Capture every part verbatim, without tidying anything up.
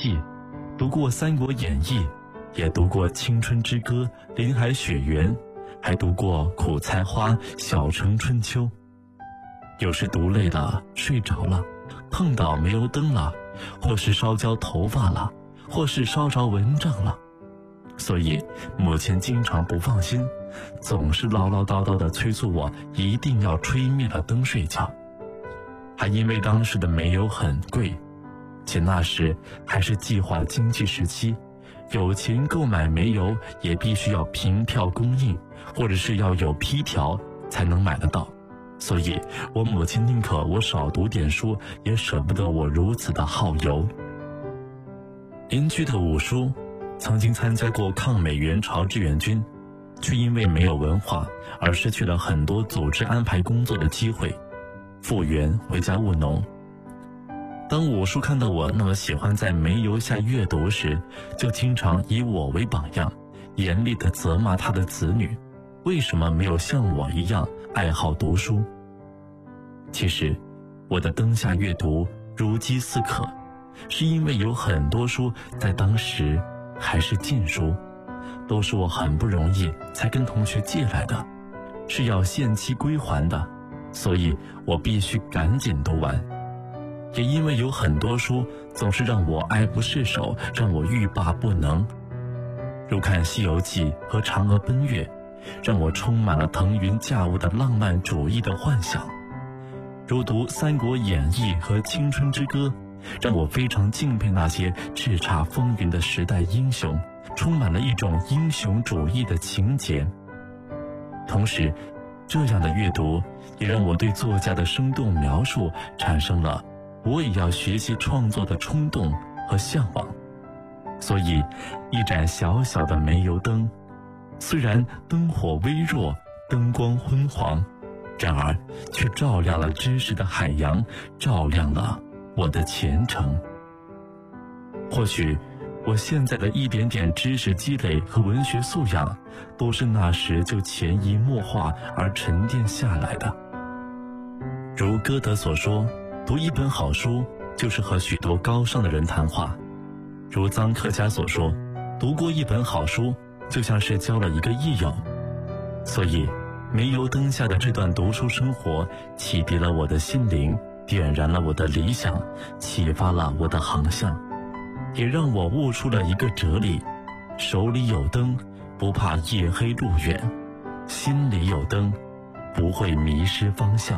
记》，读过《三国演义》，也读过《青春之歌》《林海雪原》，还读过《苦菜花》《小城春秋》。有时读累了睡着了，碰到煤油灯了，或是烧焦头发了，或是烧着蚊帐了，所以母亲经常不放心，总是唠唠叨叨地催促我一定要吹灭了灯睡觉。还因为当时的煤油很贵，且那时还是计划经济时期，有钱购买煤油也必须要凭票供应，或者是要有批条才能买得到，所以我母亲宁可我少读点书，也舍不得我如此的耗油。邻居的五叔曾经参加过抗美援朝志愿军，却因为没有文化而失去了很多组织安排工作的机会，复员回家务农。当五叔看到我那么喜欢在煤油下阅读时，就经常以我为榜样，严厉地责骂他的子女为什么没有像我一样爱好读书。其实我的灯下阅读如饥似渴，是因为有很多书在当时还是禁书，都是我很不容易才跟同学借来的，是要限期归还的，所以我必须赶紧读完。也因为有很多书总是让我爱不释手，让我欲罢不能，如看《西游记》和《嫦娥奔月》，让我充满了腾云驾雾的浪漫主义的幻想；如读《三国演义》和《青春之歌》，让我非常敬佩那些叱咤风云的时代英雄，充满了一种英雄主义的情节。同时，这样的阅读也让我对作家的生动描述产生了我也要学习创作的冲动和向往。所以，一盏小小的煤油灯，虽然灯火微弱，灯光昏黄，然而却照亮了知识的海洋，照亮了我的前程。或许我现在的一点点知识积累和文学素养，都是那时就潜移默化而沉淀下来的。如歌德所说，读一本好书就是和许多高尚的人谈话；如臧克家所说，读过一本好书就像是交了一个益友。所以煤油灯下的这段读书生活，启迪了我的心灵，点燃了我的理想，启发了我的航向，也让我悟出了一个哲理：手里有灯，不怕夜黑路远；心里有灯，不会迷失方向。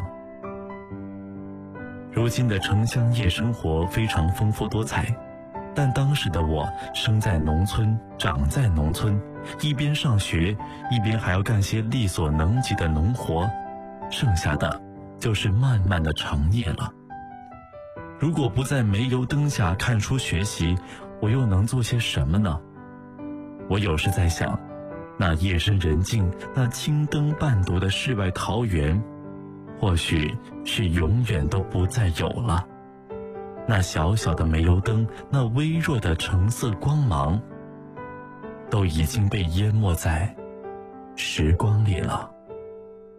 如今的城乡夜生活非常丰富多彩，但当时的我生在农村，长在农村，一边上学，一边还要干些力所能及的农活，剩下的就是漫漫的长夜了。如果不在煤油灯下看书学习，我又能做些什么呢？我有时在想，那夜深人静，那青灯伴读的世外桃源，或许是永远都不再有了。那小小的煤油灯，那微弱的橙色光芒，都已经被淹没在时光里了。